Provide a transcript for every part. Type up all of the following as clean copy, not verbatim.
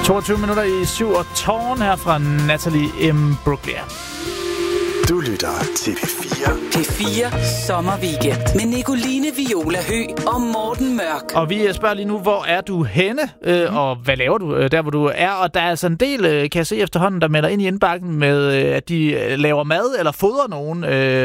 22 minutter i 7 og Tårn her fra Natalie M. Bruglia. Du lytter til P4. P4 Sommerweekend med Nicoline Viola Høgh og Morten Mørk. Og vi spørger lige nu, hvor er du henne, og hvad laver du der, hvor du er? Og der er altså en del, kan jeg se efterhånden, der melder ind i indbakken med, at de laver mad eller fodrer nogen.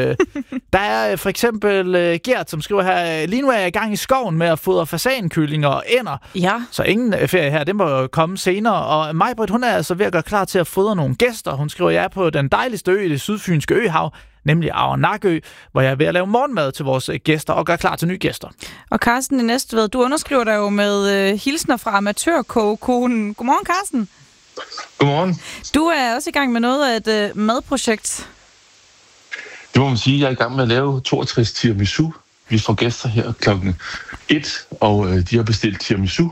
Der er for eksempel Gert, som skriver her, lige nu er jeg i gang i skoven med at fodre fasankyllinger og ænder. Ja. Så ingen ferie her, det må komme senere. Og Maj-Britt, hun er altså ved at gøre klar til at fodre nogle gæster. Hun skriver, jeg er på den dejligste ø i det sydfynske øhav, nemlig Avernakø, hvor jeg er ved at lave morgenmad til vores gæster og gøre klar til nye gæster. Og Carsten i Næstved, du underskriver dig jo med hilsner fra amatørkogekonen. Godmorgen, Carsten. Godmorgen. Du er også i gang med noget af et madprojekt. Det må man sige, jeg er i gang med at lave 62 tiramisu. Vi får gæster her klokken 1, og de har bestilt tiramisu.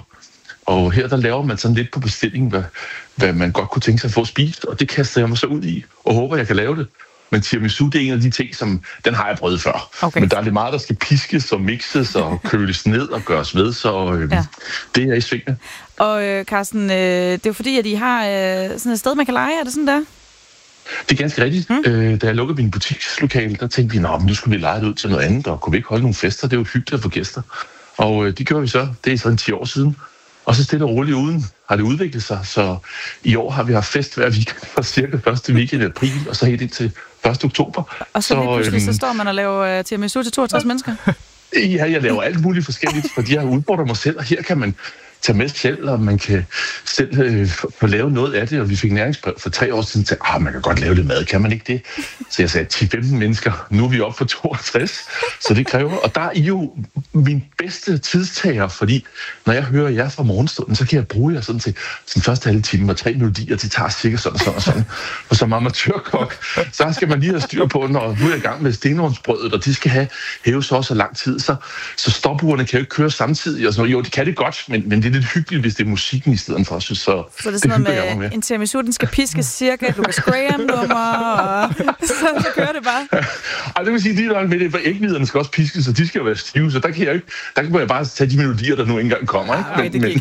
Og her der laver man sådan lidt på bestilling, hvad man godt kunne tænke sig at få spist, og det kaster jeg mig så ud i, og håber, jeg kan lave det. Men tiramisu, det er en af de ting, som den har jeg prøvet før. Okay. Men der er lidt meget, der skal piskes og mixes og køles ned og gøres ved, så det er i svingene. Og Carsten, det er jo fordi, at I har sådan et sted, man kan lege. Er det sådan der? Det er ganske rigtigt. Da jeg lukkede min butikslokale, der tænkte vi, nu skulle vi lege det ud til noget andet, og kunne vi ikke holde nogle fester? Det er jo hyggeligt at få gæster. Og det gjorde vi så. Det er sådan 10 år siden. Og så stille og roligt uden har det udviklet sig, så i år har vi haft fest hver weekend fra cirka første weekend i april, og så helt indtil 1. oktober. Og så lige pludselig så står man og laver tiramisu til 62 mennesker? Ja, jeg laver alt muligt forskelligt, fordi jeg udfordrer mig selv, og her kan man tage med selv, og man kan selv få lavet noget af det, og vi fik næringsbrev for 3 år siden til, man kan godt lave lidt mad, kan man ikke det? Så jeg sagde, 10-15 mennesker, nu er vi oppe på 62, så det kræver, og der er I jo min bedste tidstager, fordi når jeg hører jer fra morgenstunden, så kan jeg bruge jer sådan til den første halve time, og 3 melodier, det tager cirka sådan og sådan. Og som amatørkok, så skal man lige have styr på, når nu er jeg i gang med stenovnsbrødet, og de skal hæves også lang tid, så stopurene kan jo ikke køre samtidig, og sådan noget. Jo, det kan det godt, men det er lidt hyggeligt, hvis det er musikken i stedet for, så det er sådan noget med en tiramisu, den skal piskes cirka, du kan Graham-nummer, og så kører det bare. Ej, det vil sige, lige med det, for ægviderne skal også piskes, så de skal jo være stive, så der kan jeg bare tage de melodier, der nu ikke engang kommer. Ikke?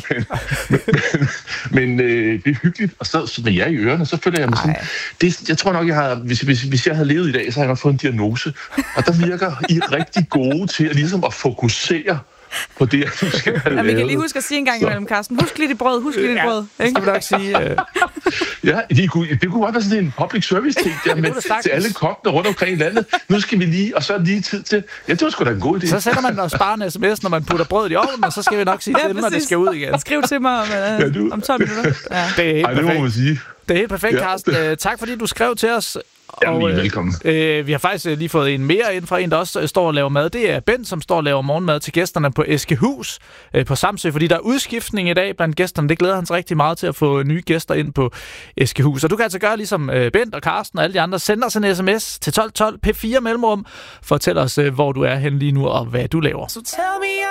Men det er hyggeligt, og så med jer i ørerne, så føler jeg mig sådan, jeg tror nok, jeg har, hvis jeg havde levet i dag, så har jeg nok fået en diagnose, og der virker I rigtig gode til ligesom at fokusere på det, jeg nu skal have lavet. Vi kan lige huske at sige en gang imellem, Carsten. Husk lige dit brød, Ikke? Det skal vi nok sige. Ja, det kunne godt være sådan en public service ting der med til alle kokkene rundt omkring i landet. Nu skal vi lige, og så er lige tid til. Ja, det var sgu da en god idé. Så sender man og sparer en sms, når man putter brødet i ovnen, og så skal vi nok sige til dem, når det skal ud igen. Skriv til mig om 12 minutter. Ja. Det er helt perfekt. Det må man sige. Det er helt perfekt, Carsten. Tak fordi du skrev til os. Jamen, velkommen. Vi har faktisk lige fået en mere ind fra en, der også står og laver mad. Det er Bent, som står og laver morgenmad til gæsterne på Eskehus på Samsø, fordi der er udskiftning i dag blandt gæsterne. Det glæder han sig rigtig meget til at få nye gæster ind på Eskehus. Og du kan altså gøre ligesom Bent og Carsten og alle de andre. Send os en sms til 1212 P4 mellemrum. Fortæl os, hvor du er henne lige nu og hvad du laver.